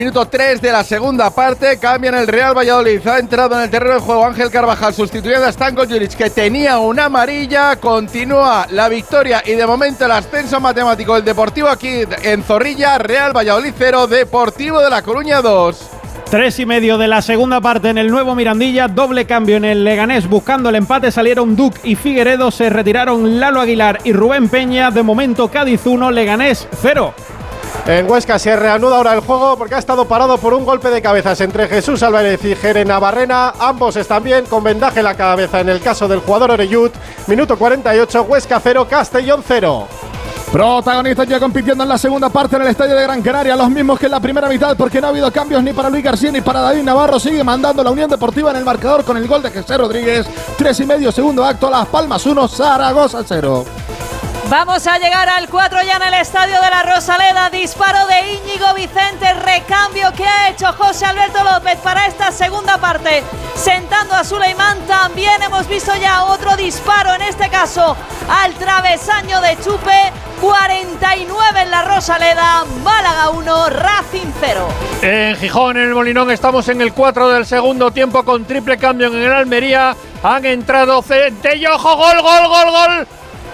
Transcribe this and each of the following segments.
Minuto 3 de la segunda parte, cambian el Real Valladolid, ha entrado en el terreno de juego Ángel Carvajal, sustituyendo a Stanko Juric, que tenía una amarilla. Continúa la victoria y de momento el ascenso matemático del Deportivo aquí en Zorrilla. Real Valladolid 0, Deportivo de La Coruña 2. 3:30 de la segunda parte en el nuevo Mirandilla, doble cambio en el Leganés, buscando el empate salieron Duc y Figueredo, se retiraron Lalo Aguilar y Rubén Peña. De momento Cádiz 1, Leganés 0. En Huesca se reanuda ahora el juego porque ha estado parado por un golpe de cabezas entre Jesús Álvarez y Jere Navarrena. Ambos están bien, con vendaje en la cabeza en el caso del jugador Oreyud. Minuto 48, Huesca 0, Castellón 0. Protagonistas ya compitiendo en la segunda parte en el estadio de Gran Canaria, los mismos que en la primera mitad, porque no ha habido cambios ni para Luis García ni para David Navarro. Sigue mandando la Unión Deportiva en el marcador con el gol de Jesús Rodríguez. 3:30, segundo acto, Las Palmas 1, Zaragoza 0. Vamos a llegar al 4 ya en el estadio de la Rosaleda. Disparo de Íñigo Vicente, recambio que ha hecho José Alberto López para esta segunda parte, sentando a Suleimán. También hemos visto ya otro disparo, en este caso al travesaño de Chupe. 49 en la Rosaleda, Málaga 1, Racing 0. En Gijón, en el Molinón, estamos en el 4 del segundo tiempo con triple cambio en el Almería. Han entrado Centello, ojo, gol.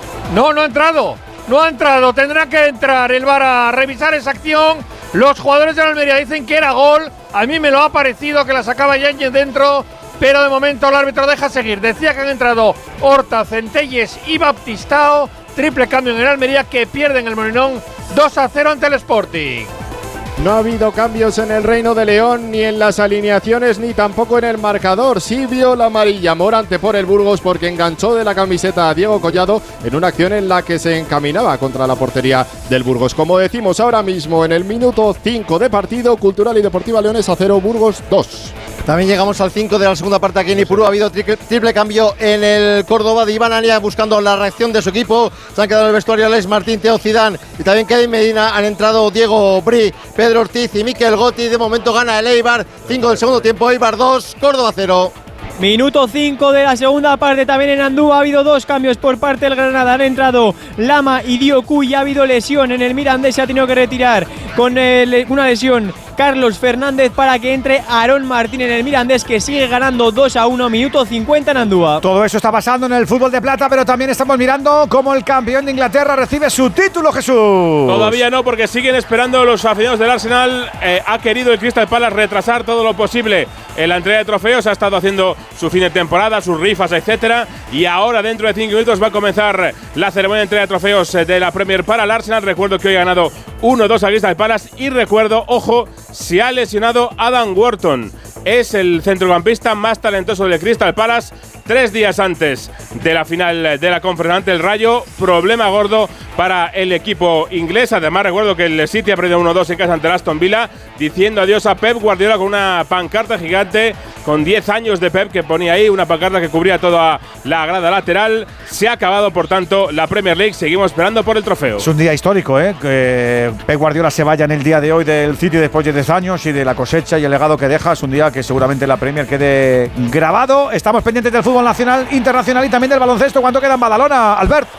No ha entrado, tendrá que entrar el VAR a revisar esa acción. Los jugadores de la Almería dicen que era gol, a mí me lo ha parecido que la sacaba Yáñez dentro, pero de momento el árbitro deja seguir. Decía que han entrado Horta, Centelles y Baptistao. Triple cambio en el Almería, que pierde en el Molinón 2-0 ante el Sporting. No ha habido cambios en el Reino de León, ni en las alineaciones, ni tampoco en el marcador. Sí vio la amarilla Morante por el Burgos porque enganchó de la camiseta a Diego Collado en una acción en la que se encaminaba contra la portería del Burgos. Como decimos ahora mismo, en el minuto 5 de partido, Cultural y Deportiva Leonesa 0, Burgos 2. También llegamos al 5 de la segunda parte aquí en Ipurú. Ha habido triple cambio en el Córdoba de Iván Aria buscando la reacción de su equipo. Se han quedado en el vestuario Alex Martín, Teo Zidane y también Kevin Medina. Han entrado Diego Bri, Pedro Ortiz y Miquel Gotti. De momento gana el Eibar. 5 del segundo tiempo, Eibar 2, Córdoba 0. Minuto 5 de la segunda parte, también en Andúa ha habido dos cambios por parte del Granada. Han entrado Lama y Dioku y ha habido lesión en el Mirandés. Se ha tenido que retirar con una lesión Carlos Fernández para que entre Aarón Martín en el Mirandés, que sigue ganando 2-1, minuto 50 en Andúa. Todo eso está pasando en el fútbol de plata, pero también estamos mirando cómo el campeón de Inglaterra recibe su título, Jesús. Todavía no, porque siguen esperando los aficionados del Arsenal. Ha querido el Crystal Palace retrasar todo lo posible en la entrega de trofeos. Ha estado haciendo su fin de temporada, sus rifas, etcétera. Y ahora, dentro de 5 minutos, va a comenzar la ceremonia de entrega de trofeos de la Premier para el Arsenal. Recuerdo que hoy ha ganado 1-2 al Crystal Palace. Y recuerdo, ojo, se ha lesionado Adam Wharton. Es el centrocampista más talentoso del Crystal Palace. 3 días antes de la final de la Conference ante el Rayo. Problema gordo para el equipo inglés. Además, recuerdo que el City ha perdido 1-2 en casa ante el Aston Villa, diciendo adiós a Pep Guardiola con una pancarta gigante con 10 años de Pep que ponía ahí, una pancarta que cubría toda la grada lateral. Se ha acabado, por tanto, la Premier League. Seguimos esperando por el trofeo. Es un día histórico, que Pep Guardiola se vaya en el día de hoy del City después de 10 años y de la cosecha y el legado que deja. Es un día que seguramente la Premier quede grabado. Estamos pendientes del fútbol nacional, internacional y también del baloncesto. ¿Cuánto queda en Badalona, Albert?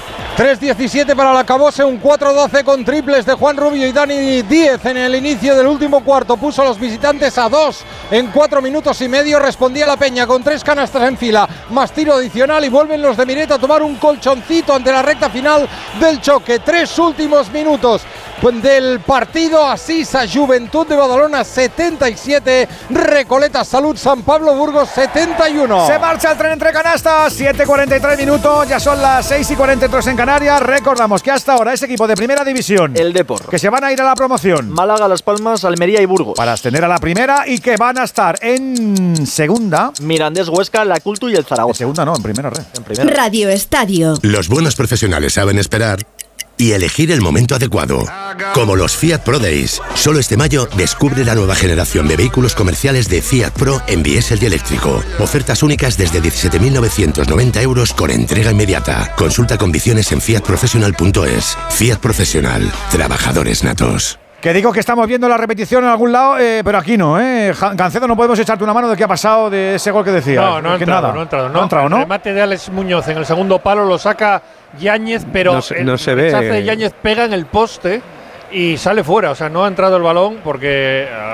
3:17 para el acabose, un 4-12 con triples de Juan Rubio y Dani Díez en el inicio del último cuarto. Puso a los visitantes a 2 en 4 minutos y medio. Respondía la Peña con 3 canastas en fila, más tiro adicional, y vuelven los de Miret a tomar un colchoncito ante la recta final del choque. 3 últimos minutos del partido. Asisa Juventud de Badalona 77, Recoleta Salud San Pablo Burgos 71. Se marcha el tren entre canastas, 7:43 minutos, ya son las 6:43 en Canarias. Recordamos que hasta ahora ese equipo de primera división, el Depor, que se van a ir a la promoción, Málaga, Las Palmas, Almería y Burgos, para ascender a la primera, y que van a estar en segunda, Mirandés, Huesca, La Cultu y el Zaragoza. En segunda no, en primera red. Radio Estadio. Los buenos profesionales saben esperar y elegir el momento adecuado. Como los Fiat Pro Days. Solo este mayo descubre la nueva generación de vehículos comerciales de Fiat Pro en diésel y eléctrico. Ofertas únicas desde 17.990 euros con entrega inmediata. Consulta condiciones en fiatprofessional.es. Fiat Profesional. Trabajadores natos. Que digo que estamos viendo la repetición en algún lado, pero aquí no, Gancedo, no podemos echarte una mano de qué ha pasado de ese gol que decía. No ha entrado. El remate de Alex Muñoz en el segundo palo lo saca Yáñez, pero no se ve. El rechace de Yáñez pega en el poste y sale fuera, o sea, no ha entrado el balón porque